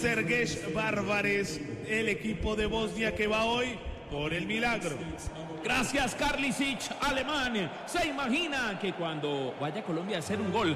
Sergej Bárbares, el equipo de Bosnia que va hoy por el milagro. Gracias, Karlisic, alemán. Se imagina que cuando vaya a Colombia a hacer un gol,